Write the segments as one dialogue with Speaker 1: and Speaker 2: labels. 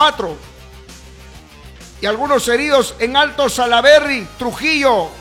Speaker 1: 4. Y algunos heridos en Alto Salaberry, Trujillo.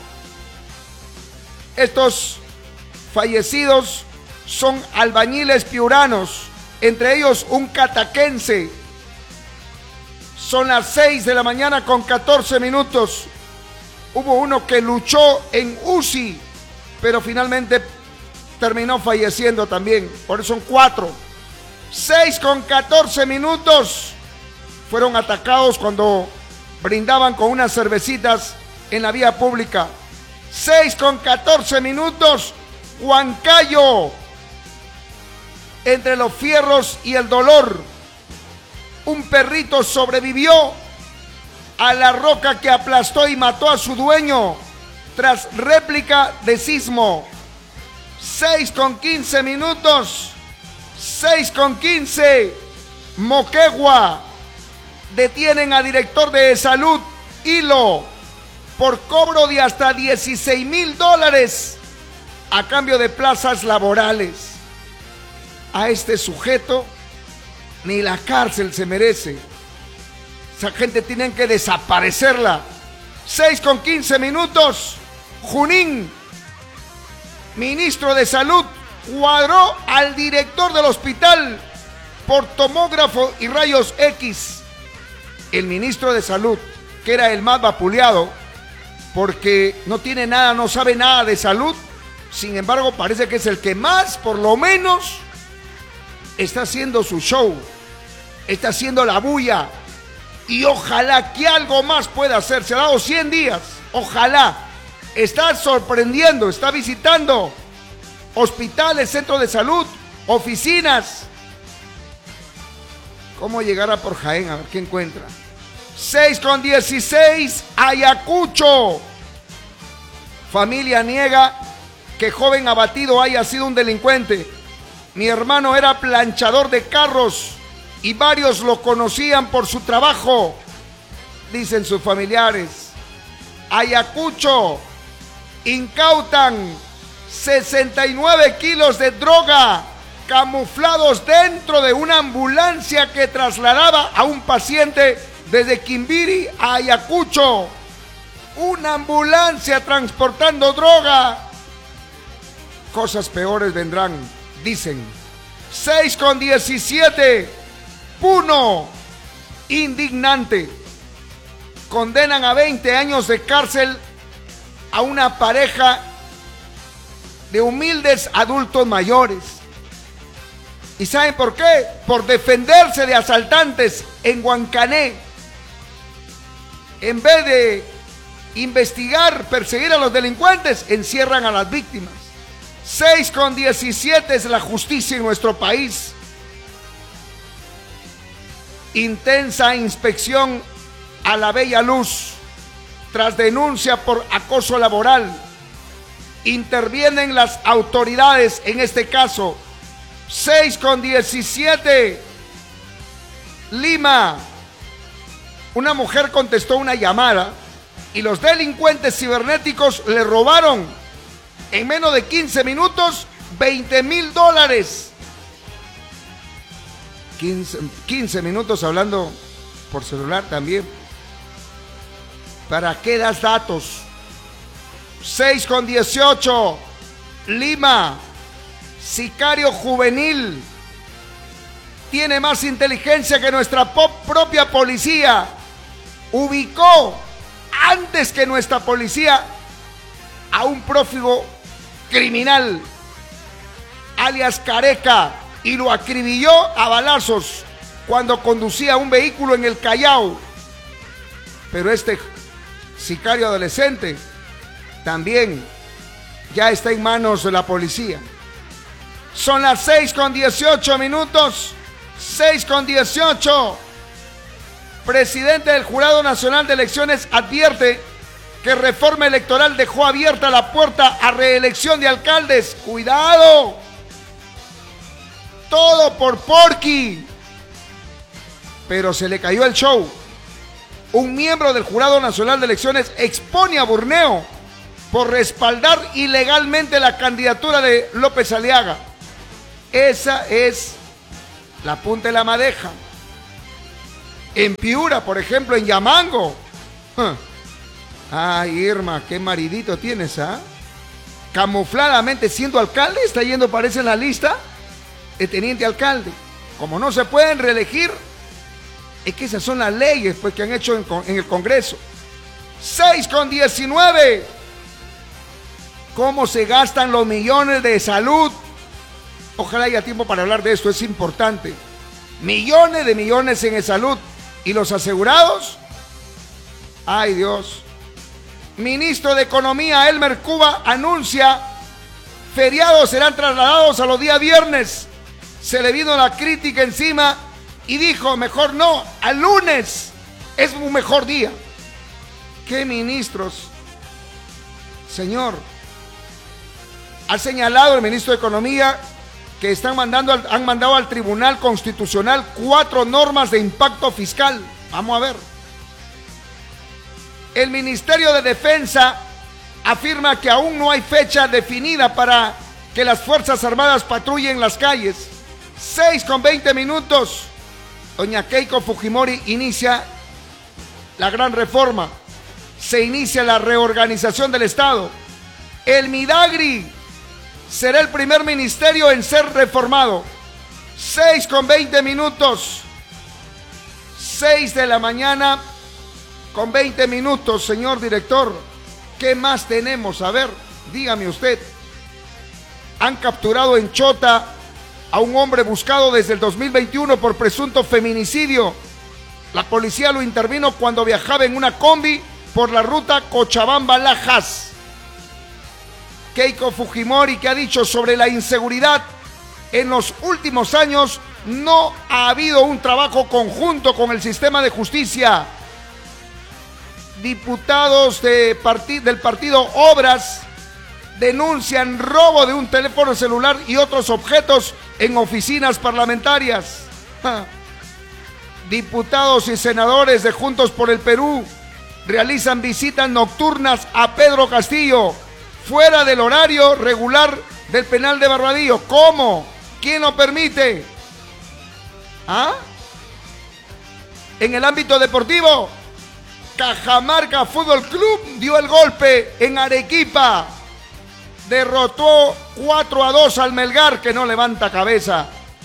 Speaker 1: Estos fallecidos son albañiles piuranos, entre ellos un cataquense. Son las 6 de la mañana con 14 minutos. Hubo uno que luchó en UCI, pero finalmente terminó falleciendo también. Por eso son 4. 6 con 14 minutos. Fueron atacados cuando brindaban con unas cervecitas en la vía pública. 6 con 14 minutos. Huancayo. Entre los fierros y el dolor, un perrito sobrevivió a la roca que aplastó y mató a su dueño tras réplica de sismo. 6 con 15 minutos. 6 con 15. Moquegua. Detienen a director de salud, Hilo, por cobro de hasta $16,000 a cambio de plazas laborales. A este sujeto ni la cárcel se merece. Esa gente tienen que desaparecerla. 6 con 15 minutos. Junín. Ministro de Salud cuadró al director del hospital por tomógrafo y rayos X. El ministro de Salud, que era el más vapuleado, porque no tiene nada, no sabe nada de salud. Sin embargo, parece que es el que más, por lo menos, está haciendo su show, está haciendo la bulla, y ojalá que algo más pueda hacer. Se ha dado 100 días, ojalá. Está sorprendiendo, está visitando hospitales, centros de salud, oficinas. ¿Cómo llegará por Jaén? A ver qué encuentra. 6 con 16, Ayacucho. Familia niega que joven abatido haya sido un delincuente. Mi hermano era planchador de carros y varios lo conocían por su trabajo, dicen sus familiares. Ayacucho. Incautan 69 kilos de droga camuflados dentro de una ambulancia que trasladaba a un paciente desde Quimbiri a Ayacucho. Una ambulancia transportando droga. Cosas peores vendrán, dicen. 6 con 17. Puno. Indignante. Condenan a 20 años de cárcel a una pareja de humildes adultos mayores. ¿Y saben por qué? Por defenderse de asaltantes en Huancané. En vez de investigar, perseguir a los delincuentes, encierran a las víctimas. 6 con 17 es la justicia en nuestro país. Intensa inspección a la Bella Luz tras denuncia por acoso laboral. Intervienen las autoridades en este caso. 6 con 17. Lima. Una mujer contestó una llamada y los delincuentes cibernéticos le robaron en menos de 15 minutos $20,000. 15 minutos hablando por celular también. ¿Para qué das datos? 6 con 18. Lima. Sicario juvenil. Tiene más inteligencia que nuestra propia policía. Ubicó antes que nuestra policía a un prófugo criminal, alias Careca, y lo acribilló a balazos cuando conducía un vehículo en el Callao. Pero este sicario adolescente también ya está en manos de la policía. Son las 6 con 18 minutos. 6 con 18. Presidente del Jurado Nacional de Elecciones advierte que reforma electoral dejó abierta la puerta a reelección de alcaldes. ¡Cuidado! Todo por Porky. Pero se le cayó el show. Un miembro del Jurado Nacional de Elecciones expone a Burneo por respaldar ilegalmente la candidatura de López Aliaga. Esa es la punta de la madeja. En Piura, por ejemplo, en Yamango. Ay, Irma, qué maridito tienes, ¿ah? Camufladamente siendo alcalde, está yendo, parece en la lista de teniente alcalde. Como no se pueden reelegir, es que esas son las leyes pues, que han hecho en el Congreso. 6,19. ¿Cómo se gastan los millones de salud? Ojalá haya tiempo para hablar de esto, es importante. Millones de millones en salud. ¿Y los asegurados? ¡Ay, Dios! Ministro de Economía, Elmer Cuba, anuncia feriados serán trasladados a los días viernes. Se le vino la crítica encima y dijo, mejor no, al lunes es un mejor día. ¿Qué ministros? Señor, ha señalado el ministro de Economía que han mandado al Tribunal Constitucional 4 normas de impacto fiscal. Vamos a ver. El Ministerio de Defensa afirma que aún no hay fecha definida para que las Fuerzas Armadas patrullen las calles. 6,20. Doña Keiko Fujimori inicia la gran reforma. Se inicia la reorganización del Estado. El Midagri será el primer ministerio en ser reformado. 6,20. 6 de la mañana con 20 minutos, señor director. ¿Qué más tenemos? A ver, dígame usted. Han capturado en Chota a un hombre buscado desde el 2021 por presunto feminicidio. La policía lo intervino cuando viajaba en una combi por la ruta Cochabamba-Lajas. Keiko Fujimori, que ha dicho sobre la inseguridad, en los últimos años no ha habido un trabajo conjunto con el sistema de justicia. Diputados del partido Obras denuncian robo de un teléfono celular y otros objetos en oficinas parlamentarias. Diputados y senadores de Juntos por el Perú realizan visitas nocturnas a Pedro Castillo fuera del horario regular del penal de Barbadillo. ¿Cómo? ¿Quién lo permite? ¿Ah? En el ámbito deportivo, Cajamarca Fútbol Club dio el golpe en Arequipa. Derrotó 4-2 al Melgar, que no levanta cabeza.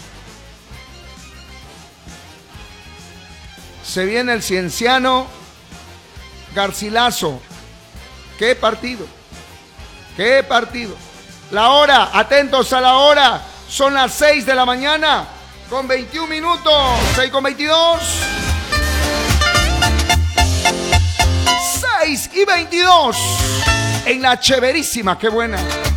Speaker 1: Se viene el Cienciano Garcilaso. ¿Qué partido? ¿Qué partido? La hora, atentos a la hora. Son las 6 de la mañana con 21 minutos. 6,22. 6:22. En la Chéverísima, qué buena.